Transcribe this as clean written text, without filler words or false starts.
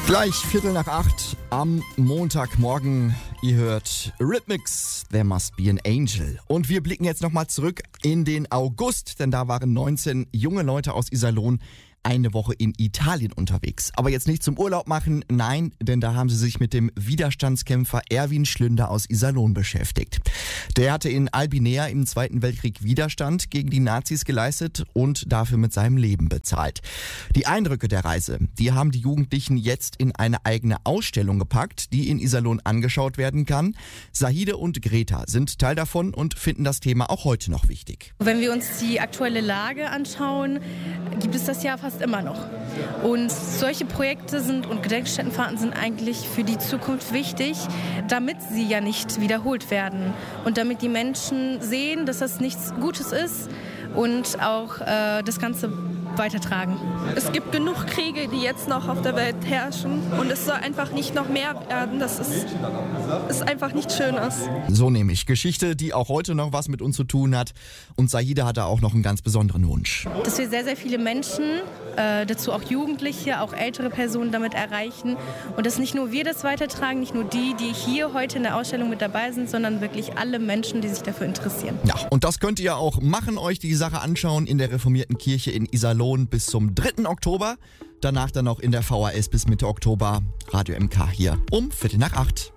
Gleich 7:45 am Montagmorgen. Ihr hört Rhythmix, There Must Be an Angel. Und wir blicken jetzt nochmal zurück in den August, denn da waren 19 junge Leute aus Iserlohn eine Woche in Italien unterwegs. Aber jetzt nicht zum Urlaub machen, nein, denn da haben sie sich mit dem Widerstandskämpfer Erwin Schlünder aus Iserlohn beschäftigt. Der hatte in Albinea im Zweiten Weltkrieg Widerstand gegen die Nazis geleistet und dafür mit seinem Leben bezahlt. Die Eindrücke der Reise, die haben die Jugendlichen jetzt in eine eigene Ausstellung gepackt, die in Iserlohn angeschaut werden kann. Sahide und Greta sind Teil davon und finden das Thema auch heute noch wichtig. Wenn wir uns die aktuelle Lage anschauen, gibt es das ja fast immer noch. Und solche Projekte und Gedenkstättenfahrten sind eigentlich für die Zukunft wichtig, damit sie ja nicht wiederholt werden. Und damit die Menschen sehen, dass das nichts Gutes ist und auch das Ganze weitertragen. Es gibt genug Kriege, die jetzt noch auf der Welt herrschen und es soll einfach nicht noch mehr werden. Das ist einfach nicht Schönes. So nämlich Geschichte, die auch heute noch was mit uns zu tun hat. Und Sahide hatte auch noch einen ganz besonderen Wunsch. Dass wir sehr, sehr viele Menschen, dazu auch Jugendliche, auch ältere Personen damit erreichen. Und dass nicht nur wir das weitertragen, nicht nur die hier heute in der Ausstellung mit dabei sind, sondern wirklich alle Menschen, die sich dafür interessieren. Ja, und das könnt ihr auch machen, euch die Sache anschauen in der Reformierten Kirche in Iserlohn bis zum 3. Oktober. Danach dann noch in der VHS bis Mitte Oktober. Radio MK hier um 7:45.